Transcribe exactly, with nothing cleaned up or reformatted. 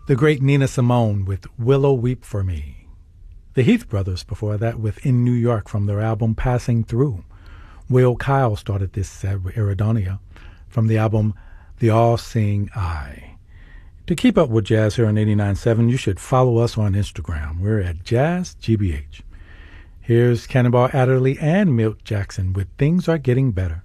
The great Nina Simone with Willow Weep for Me. The Heath Brothers before that with In New York from their album Passing Through. Will Kyle started this set with Iridonia from the album The All-Seeing Eye. To keep up with jazz here on eighty-nine point seven, you should follow us on Instagram. We're at Jazz G B H. Here's Cannonball Adderley and Milt Jackson with Things Are Getting Better.